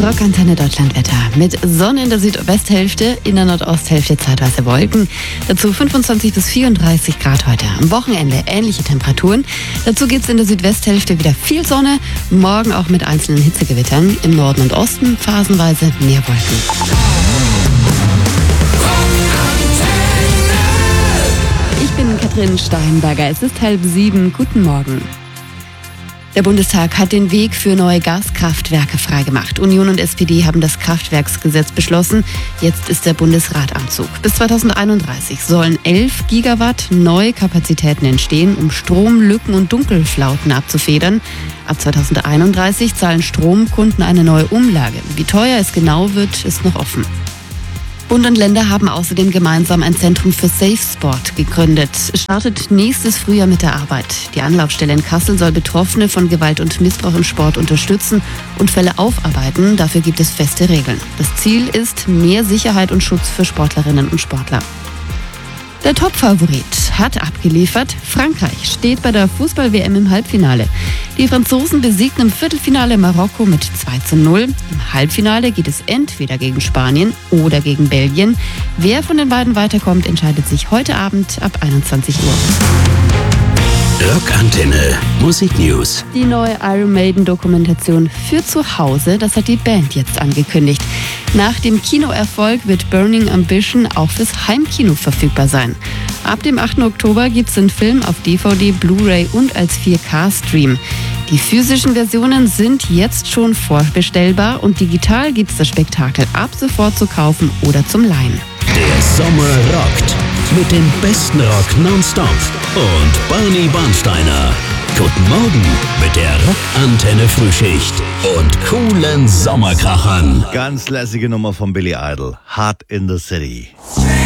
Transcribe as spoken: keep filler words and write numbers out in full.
Rockantenne Deutschlandwetter. Mit Sonne in der Südwesthälfte, in der Nordosthälfte zeitweise Wolken. Dazu fünfundzwanzig bis vierunddreißig Grad heute. Am Wochenende ähnliche Temperaturen. Dazu gibt es in der Südwesthälfte wieder viel Sonne. Morgen auch mit einzelnen Hitzegewittern. Im Norden und Osten phasenweise mehr Wolken. Ich bin Katrin Steinberger. Es ist halb sieben. Guten Morgen. Der Bundestag hat den Weg für neue Gaskraftwerke freigemacht. Union und S P D haben das Kraftwerksgesetz beschlossen. Jetzt ist der Bundesrat am Zug. Bis zweitausendeinunddreißig sollen elf Gigawatt neue Kapazitäten entstehen, um Stromlücken und Dunkelflauten abzufedern. Ab zweitausendeinunddreißig zahlen Stromkunden eine neue Umlage. Wie teuer es genau wird, ist noch offen. Bund und Länder haben außerdem gemeinsam ein Zentrum für Safe Sport gegründet. Es startet nächstes Frühjahr mit der Arbeit. Die Anlaufstelle in Kassel soll Betroffene von Gewalt und Missbrauch im Sport unterstützen und Fälle aufarbeiten. Dafür gibt es feste Regeln. Das Ziel ist mehr Sicherheit und Schutz für Sportlerinnen und Sportler. Der Topfavorit hat abgeliefert. Frankreich steht bei der Fußball-W M im Halbfinale. Die Franzosen besiegten im Viertelfinale Marokko mit zwei zu null. Im Halbfinale geht es entweder gegen Spanien oder gegen Belgien. Wer von den beiden weiterkommt, entscheidet sich heute Abend ab einundzwanzig Uhr. Rockantenne Musik News. Die neue Iron Maiden Dokumentation für zu Hause, das hat die Band jetzt angekündigt. Nach dem Kinoerfolg wird Burning Ambition auch fürs Heimkino verfügbar sein. Ab dem achten Oktober gibt es den Film auf D V D, Blu-ray und als vier K-Stream. Die physischen Versionen sind jetzt schon vorbestellbar und digital gibt es das Spektakel ab sofort zu kaufen oder zum Leihen. Der Sommer rockt mit dem besten Rock nonstop und Barney Barnsteiner. Guten Morgen mit der Rockantenne Frühschicht und coolen Sommerkrachern. Ganz lässige Nummer von Billy Idol. Hot in the City.